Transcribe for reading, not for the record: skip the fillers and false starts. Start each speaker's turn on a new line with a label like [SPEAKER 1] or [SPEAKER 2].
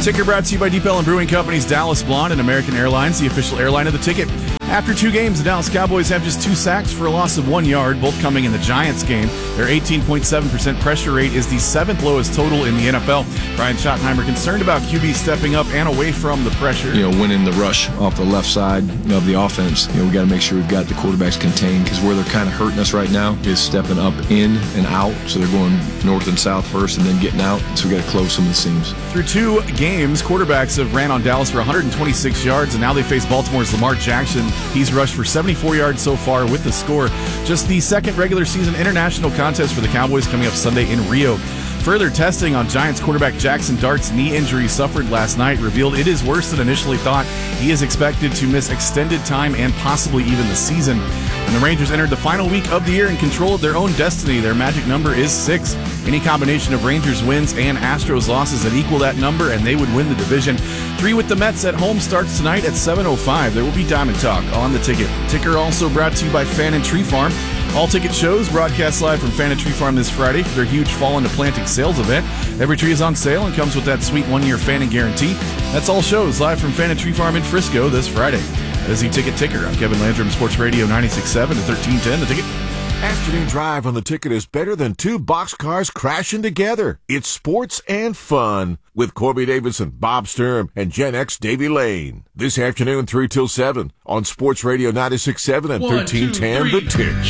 [SPEAKER 1] Ticker brought to you by Deep Ellum Brewing Company's Dallas Blonde and American Airlines, the official airline of the Ticket. After 2 games, the Dallas Cowboys have just 2 sacks for a loss of 1 yard, both coming in the Giants game. Their 18.7% pressure rate is the 7th lowest total in the NFL. Brian Schottenheimer concerned about QB stepping up and away from the pressure.
[SPEAKER 2] Winning the rush off the left side of the offense, we got to make sure we've got the quarterbacks contained, because where they're kind of hurting us right now is stepping up in and out. So they're going north and south first and then getting out. So we got to close some of the seams.
[SPEAKER 1] Through 2 games, quarterbacks have ran on Dallas for 126 yards, and now they face Baltimore's Lamar Jackson. He's rushed for 74 yards so far with the score. Just the second regular season international contest for the Cowboys coming up Sunday in Rio. Further testing on Giants quarterback Jackson Dart's knee injury suffered last night revealed it is worse than initially thought. He is expected to miss extended time and possibly even the season. And the Rangers entered the final week of the year in control of their own destiny. Their magic number is 6. Any combination of Rangers wins and Astros losses that equal that number, and they would win the division. 3 with the Mets at home starts tonight at 7:05. There will be Diamond Talk on the Ticket. Ticker also brought to you by Fan and Tree Farm. All Ticket shows broadcast live from Fan and Tree Farm this Friday for their huge Fall into Planting sales event. Every tree is on sale and comes with that sweet 1-year Fanning guarantee. That's all shows live from Fan and Tree Farm in Frisco this Friday. That is the Ticket Ticker. I'm Kevin Landrum, Sports Radio 96.7 and 1310. The Ticket.
[SPEAKER 3] Afternoon drive on the Ticket is better than 2 boxcars crashing together. It's sports and fun with Corby Davidson, Bob Sturm, and Gen X Davey Lane. This afternoon 3 till 7 on Sports Radio 96.7 and 1310. The Ticket.